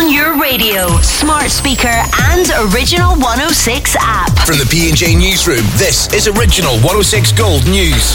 On your radio, smart speaker and Original 106 app. From the P&J Newsroom, this is Original 106 Gold News.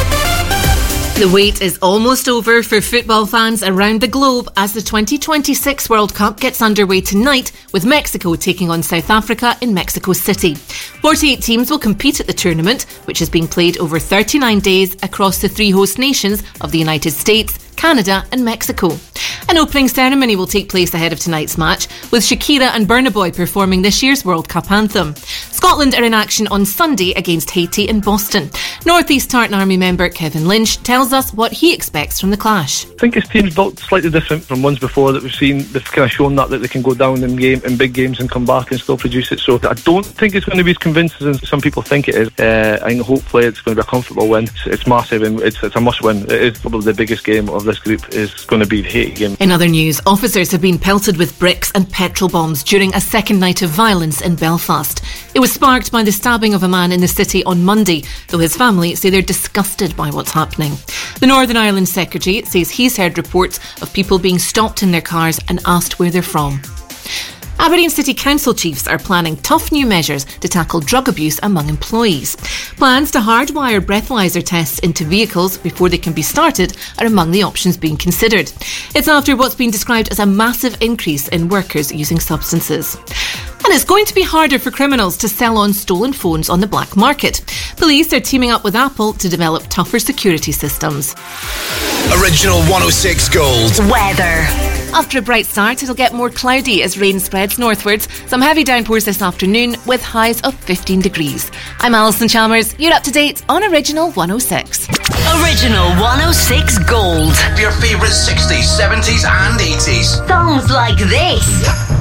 The wait is almost over for football fans around the globe as the 2026 World Cup gets underway tonight, with Mexico taking on South Africa in Mexico City. 48 teams will compete at the tournament, which is being played over 39 days across the three host nations of the United States, Canada and Mexico. An opening ceremony will take place ahead of tonight's match, with Shakira and Burna Boy performing this year's World Cup anthem. Scotland are in action on Sunday against Haiti in Boston. North East Tartan Army member Kevin Lynch tells us what he expects from the clash. I think his team's built slightly different from ones before that we've seen. They've kind of shown that they can go down in big games and come back and still produce it. So I don't think it's going to be as convincing as some people think it is. I think hopefully it's going to be a comfortable win. It's massive and it's a must win. It is probably the biggest game of this group. Is going to be the Haiti game. In other news, officers have been pelted with bricks and petrol bombs during a second night of violence in Belfast. It was sparked by the stabbing of a man in the city on Monday, though his family say they're disgusted by what's happening. The Northern Ireland Secretary says he's heard reports of people being stopped in their cars and asked where they're from. Aberdeen City Council chiefs are planning tough new measures to tackle drug abuse among employees. Plans to hardwire breathalyzer tests into vehicles before they can be started are among the options being considered. It's after what's been described as a massive increase in workers using substances. And it's going to be harder for criminals to sell on stolen phones on the black market. Police are teaming up with Apple to develop tougher security systems. Original 106 Gold. Weather. After a bright start, it'll get more cloudy as rain spreads northwards. Some heavy downpours this afternoon with highs of 15 degrees. I'm Alison Chalmers. You're up to date on Original 106. Original 106 Gold. Your favourite 60s, 70s and 80s. Songs like this.